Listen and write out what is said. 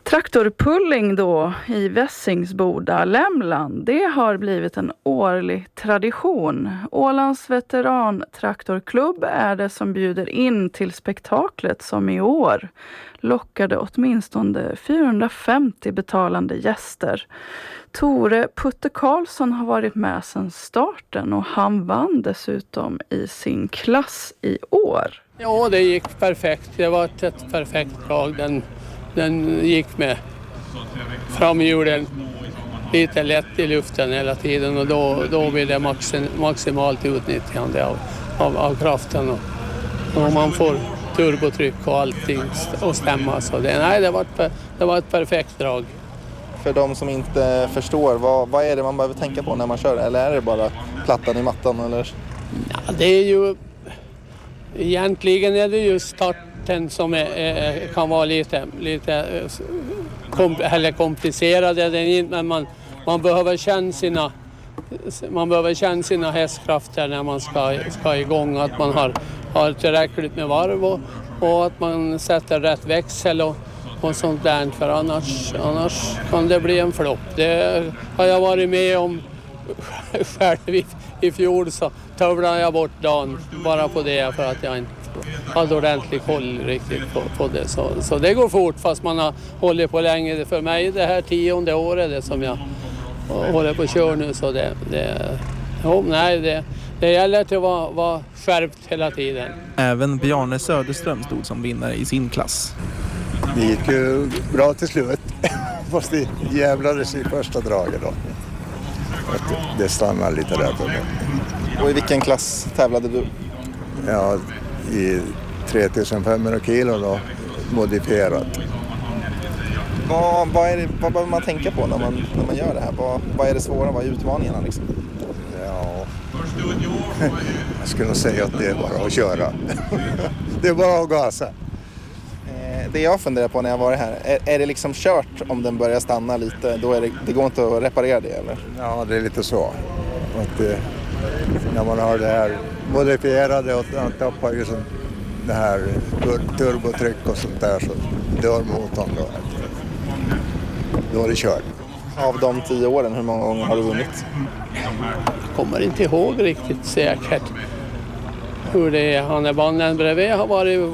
Traktorpulling då i Vässingsboda, Lämland, det har blivit en årlig tradition. Ålands veterantraktorklubb är det som bjuder in till spektaklet som i år lockade åtminstone 450 betalande gäster. Tore Putte Karlsson har varit med sedan starten och han vann dessutom i sin klass i år. Ja, det gick perfekt. Det var ett perfekt drag. Den gick med framhjulen lite lätt i luften hela tiden och då blir det maximalt utnyttjande av kraften och man får turbotryck och allting att stämma. Så det var ett perfekt drag. För de som inte förstår, vad är det man behöver tänka på när man kör? Eller är det bara plattan i mattan? Eller? Ja, det är ju egentligen är det ju starten som kan vara lite komplicerad. Men man behöver känna sina hästkrafter när man ska igång. Att man har tillräckligt med varv och att man sätter rätt växel och sånt där. För annars kan det bli en flopp. Det har jag varit med om själv i fjol, så tövlade jag bort dagen bara på det för att jag inte hade ordentlig koll riktigt på det. Så det går fort fast man har hållit på länge. För mig det här 10:e året det som jag håller på att köra nu, så det gäller att vara skärpt hela tiden. Även Bjarne Söderström stod som vinnare i sin klass. Det gick ju bra till slut, fast det jävlades i första draget då. Det stannade lite där på mig. Och i vilken klass tävlade du? Ja, i 3500 kilo då, modifierat. Vad behöver man tänka på när man gör det här? Vad är det svåra? Vad är utmaningarna liksom? Ja, jag skulle nog säga att det är bara att köra. Det är bara att gasa. Det jag funderar på när jag var här, är det liksom kört om den börjar stanna lite? Då det går inte att reparera det, eller? Ja, det är lite så. Att när man har det här modifierade och man tappar ju som det här turbotryck och sånt där, så dör motorn då. Då är det kört. Av de 10 åren, hur många gånger har du vunnit? Jag kommer inte ihåg riktigt säkert hur det är. Han är banan bredvid har varit